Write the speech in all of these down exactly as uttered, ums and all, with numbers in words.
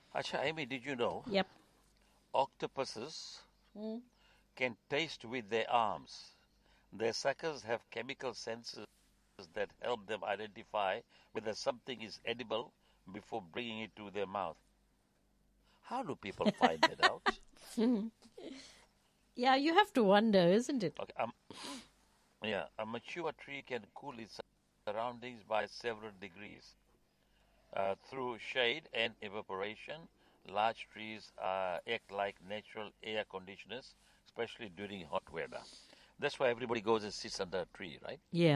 Acha, Amy, did you know Yep. octopuses Mm. can taste with their arms? Their suckers have chemical senses that help them identify whether something is edible before bringing it to their mouth. How do people find that out? Yeah, you have to wonder, isn't it? Okay, um, yeah, a mature tree can cool its surroundings by several degrees uh, through shade and evaporation. Large trees uh, act like natural air conditioners, especially during hot weather. That's why everybody goes and sits under a tree, right? Yeah.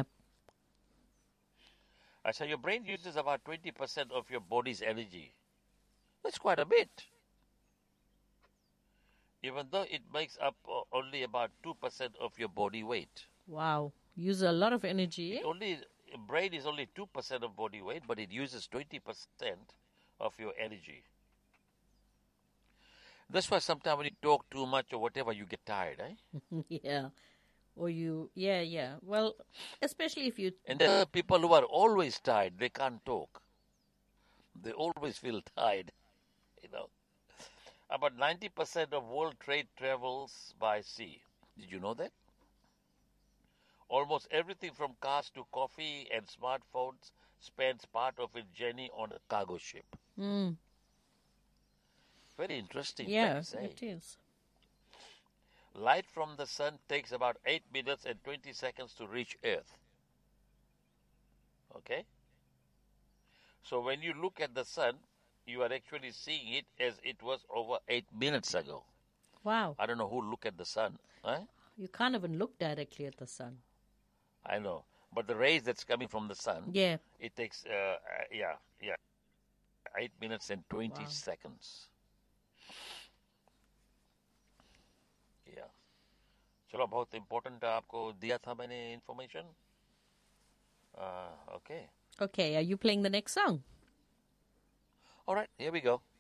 Uh, so your brain uses about twenty percent of your body's energy. That's quite a bit, even though it makes up o- only about two percent of your body weight. Wow. Use a lot of energy, It eh? only brain is only two percent of body weight, but it uses twenty percent of your energy. That's why sometimes when you talk too much or whatever, you get tired, eh? Yeah. Or you, yeah, yeah. Well, especially if you, And there are people who are always tired, they can't talk. They always feel tired, you know. About ninety percent of world trade travels by sea. Did you know that? Almost everything from cars to coffee and smartphones spends part of its journey on a cargo ship. mm, Very interesting yeah, facts, eh? it is. Light from the sun takes about eight minutes and twenty seconds to reach Earth. Okay? So when you look at the sun, you are actually seeing it as it was over eight minutes ago. Wow. I don't know who look at the sun. Huh? You can't even look directly at the sun. I know. But the rays that's coming from the sun, Yeah. it takes, uh, uh, yeah, yeah, eight minutes and twenty Wow. seconds. Yeah. चलो बहुत important आपको दिया था मैंने information. Uh, okay. Okay, are you playing the next song? All right, here we go.